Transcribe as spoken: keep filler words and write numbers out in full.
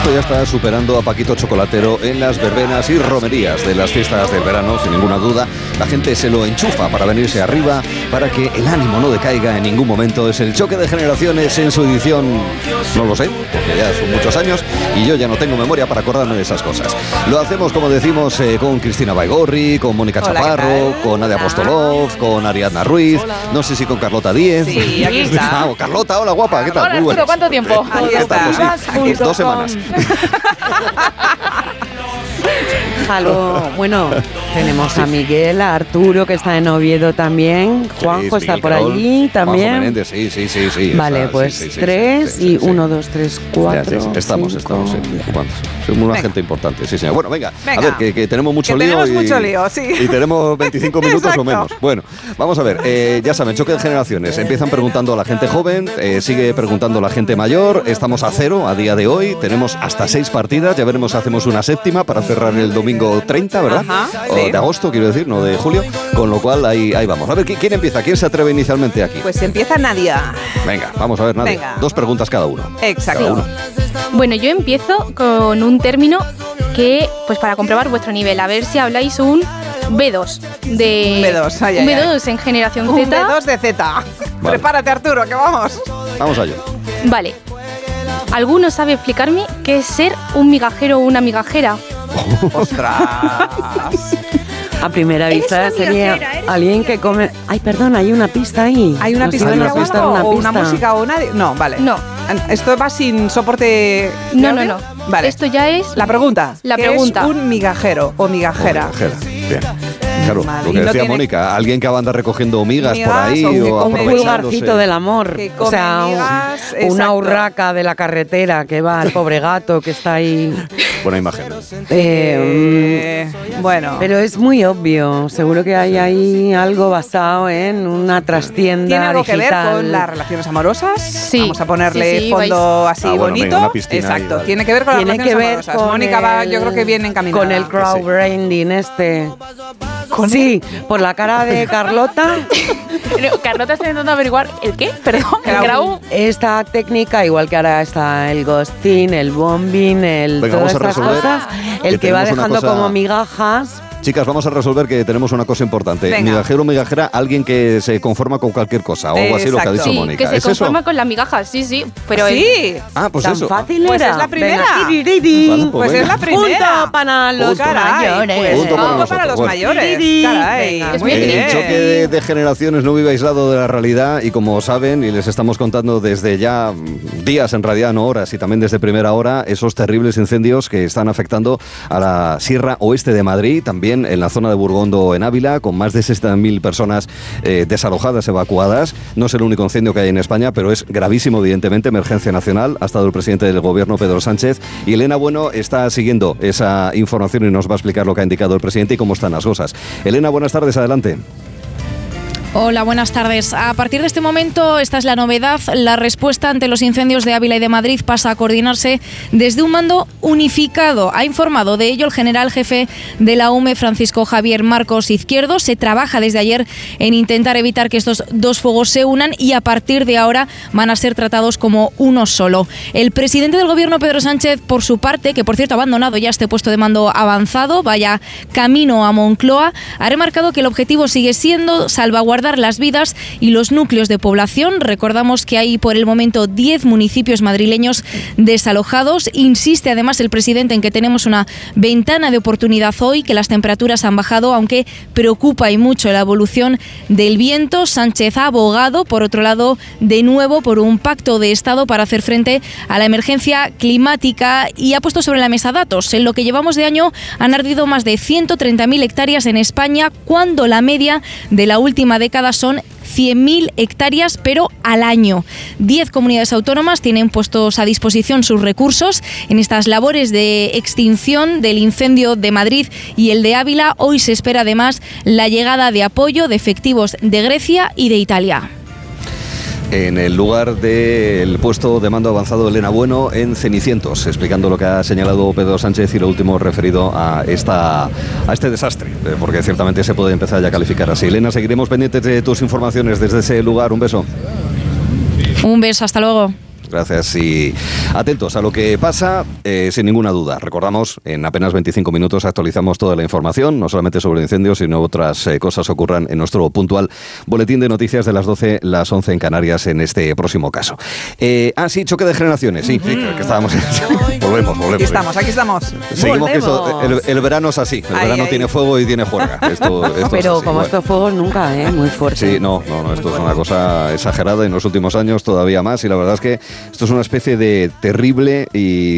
esto ya está superando a Paquito Chocolatero en las verbenas y romerías de las fiestas del verano, sin ninguna duda. La gente se lo enchufa para venirse arriba, para que el ánimo no decaiga en ningún momento. Es el Choque de Generaciones en su edición, no lo sé, porque ya son muchos años y yo ya no tengo memoria para acordarme de esas cosas. Lo hacemos, como decimos, eh, con Cristina Baigorri, con Mónica Hola, Chaparro, con Nadia Apostolov, con Ariadna Ruiz, hola. No sé si con Carlota Díez. Sí, aquí está. Ah, Carlota, hola guapa, ¿qué tal? Hola, Arturo, ¿cuánto tiempo? Aquí está. Pues sí, dos semanas. Algo, bueno, tenemos a Miguel, a Arturo, que está en Oviedo también. Juanjo sí, está por Carol, allí también. Juanjo Menéndez, sí, sí, sí, sí. Vale, está, pues sí, sí, tres sí, sí, y sí, uno, sí. dos, tres, cuatro. Ya, sí, estamos, cinco, estamos, sí, ocupando. Somos una venga. gente importante, sí, señor. Bueno, venga, venga. a ver, que, que tenemos mucho que lío. Tenemos y, mucho lío, sí. Y tenemos veinticinco minutos o menos. Bueno, vamos a ver, eh, ya saben, Choque de Generaciones. Empiezan preguntando a la gente joven, eh, sigue preguntando a la gente mayor. Estamos a cero a día de hoy. Tenemos hasta seis partidas. Ya veremos si hacemos una séptima para cerrar el domingo treinta, ¿verdad? Ajá, o sí. de agosto, quiero decir, no de julio. Con lo cual, ahí, ahí vamos. A ver, ¿quién empieza? ¿Quién se atreve inicialmente aquí? Pues empieza Nadia. Venga, vamos a ver, Nadia. Venga. Dos preguntas cada uno. Exacto. Cada uno. Bueno, yo empiezo con un término que, pues para comprobar vuestro nivel, a ver si habláis un B dos. De, un B dos, ay, un ay, B dos en generación un Z. B dos de Z. Vale. Prepárate, Arturo, que vamos. Vamos allá. Vale. ¿Alguno sabe explicarme qué es ser un migajero o una migajera? ¡Ostras! A primera vista sería alguien que come... Ay, perdón, hay una pista ahí. ¿Hay una pista, una una pista, una o pista. una música o una...? No, vale. No. ¿Esto va sin soporte? No, no, no. Vale. Esto ya es... La pregunta. La ¿Qué pregunta. es un migajero o migajera? O migajera. Bien. Claro, Vale. lo que Y no decía tiene- Mónica, alguien que anda recogiendo migas, Migas por ahí o que o come- Un aprovechándose. vulgarcito del amor. Que O sea, come migas, un- exacto. una urraca de la carretera que va al pobre gato que está ahí. Buena imagen. Eh, Eh, bueno. Pero es muy obvio. Seguro que hay ahí algo basado en una trastienda ¿Tiene algo digital. que ver con las relaciones amorosas? Sí. Vamos a ponerle Sí, sí, fondo así Ah, bueno, bonito. venga, una piscina ahí, Exacto. vale. Tiene que ver con las Tiene relaciones que ver amorosas. con Mónica va, el- yo creo que viene encaminada. con el crowdbranding este. ¿Con Sí, por la cara de Carlota. No, Carlota está intentando averiguar el qué, perdón, el Grau. grau. Esta técnica, igual que ahora está el ghosting, el bombing, el Venga, todas vamos a estas resolver cosas, que el que va tenemos una dejando cosa- como migajas. Chicas, vamos a resolver que tenemos una cosa importante. Venga. Migajero o migajera, alguien que se conforma con cualquier cosa o algo así, lo que ha dicho Exacto. Sí, Mónica. que se ¿Es eso? conforma con las migajas, sí, sí. Pero el- Sí. Ah, pues Tan eso. fácil Pues era. es la primera. Venga, tiririri. Vale, pues Pues venga. es la primera. Punto para los Caray, mayores. pues, Punto para punto nosotros, para los bueno. mayores. Venga, Caray, es muy muy bien. El choque de, de generaciones no vive aislado de la realidad y como saben, y les estamos contando desde ya mm, días, en realidad no horas, y también desde primera hora, esos terribles incendios que están afectando a la Sierra Oeste de Madrid, también en la zona de Burgondo, en Ávila, con más de sesenta mil personas eh, desalojadas, evacuadas. No es el único incendio que hay en España, pero es gravísimo, evidentemente, emergencia nacional. Ha estado el presidente del gobierno, Pedro Sánchez, y Elena Bueno está siguiendo esa información y nos va a explicar lo que ha indicado el presidente y cómo están las cosas. Elena, buenas tardes, adelante. Hola, buenas tardes. A partir de este momento, esta es la novedad. La respuesta ante los incendios de Ávila y de Madrid pasa a coordinarse desde un mando unificado. Ha informado de ello el general jefe de la U M E, Francisco Javier Marcos Izquierdo. Se trabaja desde ayer en intentar evitar que estos dos fuegos se unan y a partir de ahora van a ser tratados como uno solo. El presidente del gobierno, Pedro Sánchez, por su parte, que por cierto ha abandonado ya este puesto de mando avanzado, vaya camino a Moncloa, ha remarcado que el objetivo sigue siendo salvaguardar las vidas y los núcleos de población. Recordamos que hay por el momento diez municipios madrileños desalojados. Insiste además el presidente en que tenemos una ventana de oportunidad hoy, que las temperaturas han bajado, aunque preocupa y mucho la evolución del viento. Sánchez ha abogado, por otro lado, de nuevo por un pacto de Estado para hacer frente a la emergencia climática y ha puesto sobre la mesa datos. En lo que llevamos de año han ardido más de ciento treinta mil hectáreas en España, cuando la media de la última década son cien mil hectáreas, pero al año. Diez comunidades autónomas tienen puestos a disposición sus recursos en estas labores de extinción del incendio de Madrid y el de Ávila. Hoy se espera además la llegada de apoyo de efectivos de Grecia y de Italia. En el lugar del puesto de mando avanzado Elena Bueno en Cenicientos, explicando lo que ha señalado Pedro Sánchez y lo último referido a esta a este desastre, porque ciertamente se puede empezar ya a calificar así. Elena, seguiremos pendientes de tus informaciones desde ese lugar. Un beso. Un beso, hasta luego. gracias y atentos a lo que pasa, eh, sin ninguna duda. Recordamos, en apenas veinticinco minutos actualizamos toda la información, no solamente sobre incendios, sino otras eh, cosas ocurran en nuestro puntual boletín de noticias de las doce, las once en Canarias en este próximo caso. Eh, ah, sí, choque de generaciones, sí, uh-huh. sí que, que estábamos. volvemos, volvemos. Aquí estamos, aquí estamos. Seguimos que esto, el, el verano es así, el ay, verano ay. tiene fuego y tiene juerga. Esto, esto Pero es así, como bueno. estos fuegos nunca, ¿eh? Muy fuerte. Sí, no, no, no, esto es una cosa exagerada en los últimos años todavía más y la verdad es que esto es una especie de terrible y